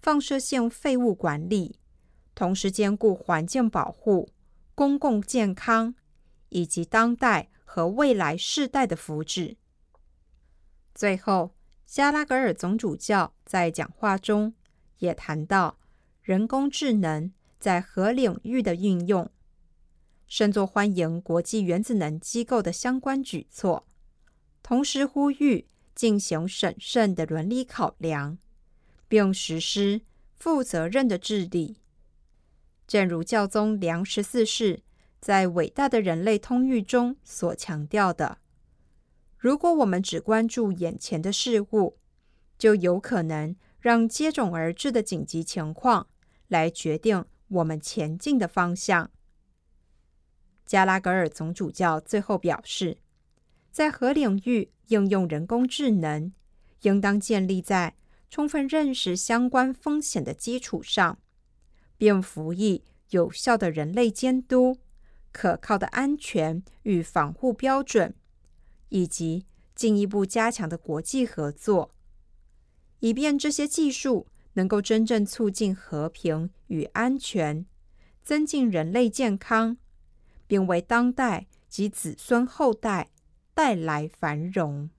放射性废物管理，同时兼顾环境保护、公共健康以及当代和未来世代的福祉。最后，加拉格尔总主教在讲话中也谈到人工智能在核领域的运用，深作欢迎国际原子能机构的相关举措，同时呼吁进行审慎的伦理考量，并实施负责任的治理。正如教宗良14世在伟大的人类通谕中所强调的，如果我们只关注眼前的事物，就有可能让接踵而至的紧急情况来决定我们前进的方向。加拉格尔总主教最后表示，在核领域应用人工智能，应当建立在充分认识相关风险的基础上，并辅以有效的人类监督、可靠的安全与防护标准，以及进一步加强的国际合作，以便这些技术能够真正促进和平与安全，增进人类健康，并为当代及子孙后代带来繁荣。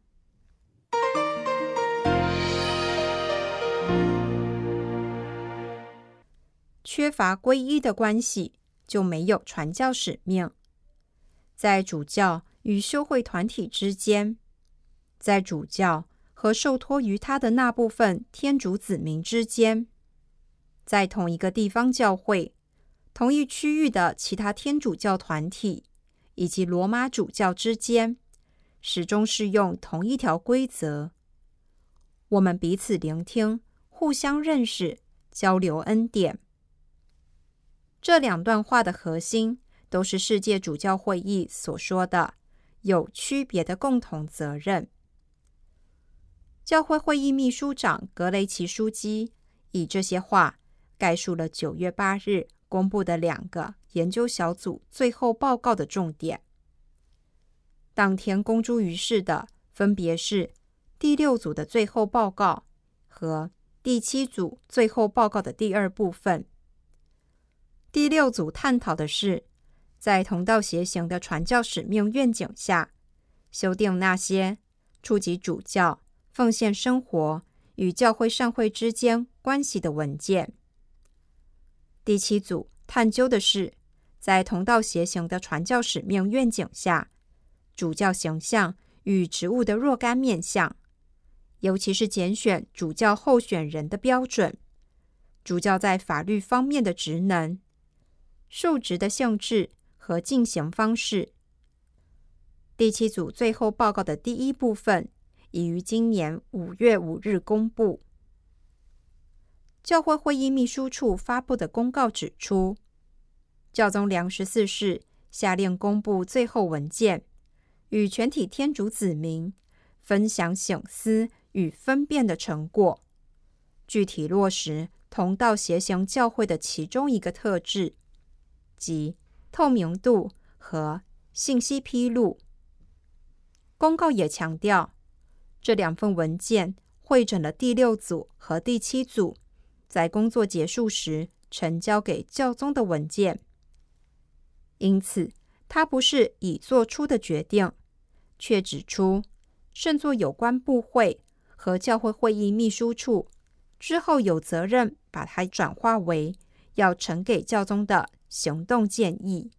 缺乏皈依的关系，就没有传教使命。在主教与修会团体之间，在主教和受托于他的那部分天主子民之间，在同一个地方教会、同一区域的其他天主教团体以及罗马主教之间，始终适用同一条规则：我们彼此聆听，互相认识，交流恩典。这两段话的核心都是世界主教会议所说的有区别的共同责任。教会会议秘书长格雷奇枢机以这些话概述了9月8日公布的2个研究小组最后报告的重点。当天公诸于世的分别是第6组的最后报告和第7组最后报告的第2部分。第6组探讨的是在同道协行的传教使命愿景下，修订那些触及主教、奉献生活与教会善会之间关系的文件。第7组探究的是在同道协行的传教使命愿景下，主教形象与职务的若干面向，尤其是拣选主教候选人的标准，主教在法律方面的职能、述职的性质和进行方式。第7组最后报告的第1部分已于今年5月5日公布。教会会议秘书处发布的公告指出，教宗良14世下令公布最后文件，与全体天主子民分享省思与分辨的成果，具体落实同道协行教会的其中一个特质，即透明度和信息披露。公告也强调，这2份文件汇整了第6组和第7组在工作结束时呈交给教宗的文件，因此它不是已做出的决定，却指出圣座有关部会和教会会议秘书处之后有责任把它转化为要呈给教宗的行动建议。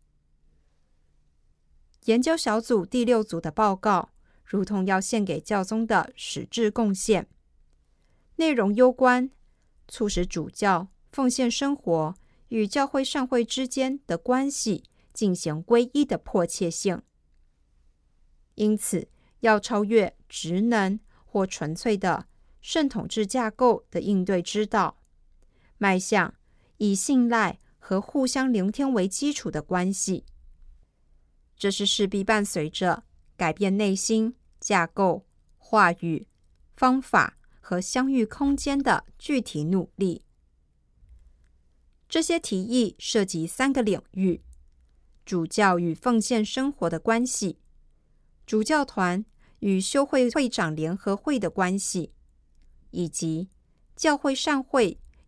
研究小组第6组的报告如同要献给教宗的实质贡献，内容攸关促使主教奉献生活与教会善会之间的关系进行皈依的迫切性，因此要超越职能或纯粹的圣统制架构的应对之道，迈向以信赖和互相聆听为基础的关系。这是势必伴随着改变内心、架构、话语、方法和相遇空间的具体努力。这些提议涉及3个领域：主教与奉献生活的关系，主教团与修会会长联合会的关系，以及教会善会